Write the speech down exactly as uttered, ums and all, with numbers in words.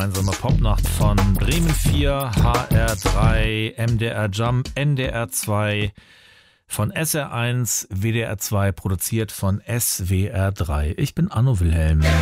Gemeinsame Popnacht von Bremen vier, H R drei, M D R Jump, N D R zwei, von S R eins, W D R zwei, produziert von S W R drei. Ich bin Anno Wilhelm.